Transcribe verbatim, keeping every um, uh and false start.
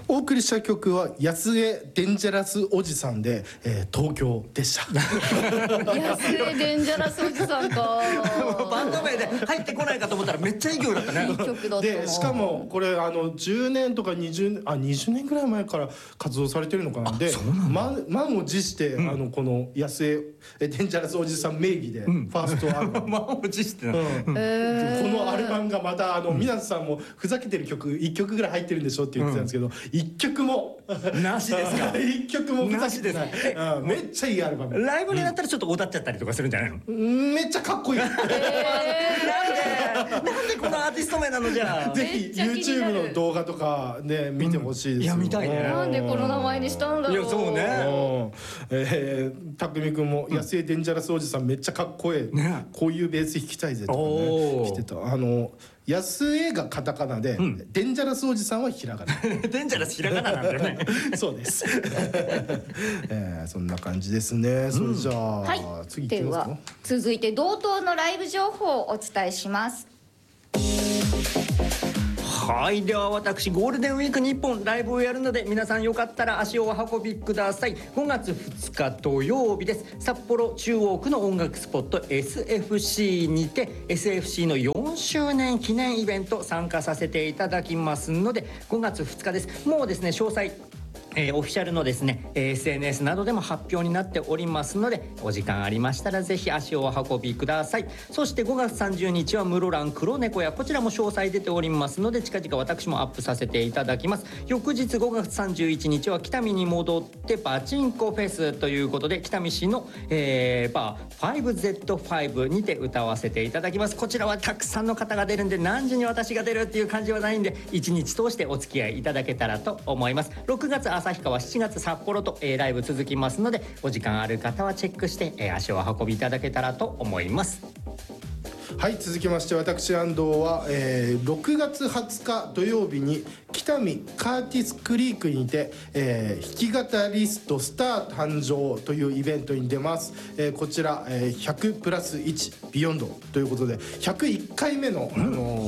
お送りした曲は安江デンジャラスおじさんで、えー、東京でした安江デンジャラスおじさんかバンド名で入ってこないかと思ったらめっちゃいい曲だったね。 いい曲だったな。 でしかもこれあのじゅうねんとかにじゅうねんあにじゅうねんぐらい前から活動されてるのかな。で満満を持して、うん、あのこの安江デンジャラスおじさん名義でファーストアルバム、 満を持してな、うんえー、このアルバムがまたあの、うん、皆さんもふざけてる曲いっきょくぐらい入ってるんでしょって言ってたんですけど、うん、いっきょくもなしですかいっきょくもふざけてない、うん、めっちゃいいアルバム。 ライブになったらちょっと踊っちゃったりとかするんじゃないの？ うん、めっちゃかっこいい、えー、 なんでなんでこのアーティスト名なの？じゃあぜひ YouTube の動画とかね見てほしいですよ、 うん、いや見たいね。 なんでこの名前にしたんだろう。 いやそうね、 えー、たくみくんも安江デンジャラスおじさんめっちゃかっこいい、ね、こういうベース弾きたいぜとかね来てた。あの安江がカタカナで、うん、デンジャラスおじさんはひらがなデンジャラスひらがななんだよねそうです、えー、そんな感じですね、うん、それじゃあ、はい、次行きますか。 では続いて同等のライブ情報をお伝えします。 はい、では私ゴールデンウィークにいっぽんライブをやるので皆さんよかったら足をお運びください。ごがつふつか土曜日です。札幌中央区の音楽スポット エスエフシー にて エスエフシー のよんしゅうねん記念イベント参加させていただきますのでごがつふつかです。もうですね詳細えー、オフィシャルのですね エスエヌエス などでも発表になっておりますのでお時間ありましたらぜひ足をお運びください。そしてごがつさんじゅうにちは室蘭黒猫屋、こちらも詳細出ておりますので近々私もアップさせていただきます。翌日ごがつさんじゅういちにちは北見に戻ってパチンコフェスということで北見市の、えー、バー ファイブゼットファイブ にて歌わせていただきます。こちらはたくさんの方が出るんで何時に私が出るっていう感じはないんでいちにち通してお付き合いいただけたらと思います。ろくがつ旭川、しちがつ札幌と、えー、ライブ続きますのでお時間ある方はチェックして、えー、足を運びいただけたらと思います。 はい、続きまして私安藤は、えー、ろくがつはつか土曜日に北見カーティスクリークにて、えー、弾き語りストスター誕生というイベントに出ます、えー、こちら、えー、ひゃくプラスいちビヨンドということでひゃくいっかいめの、うん、あのー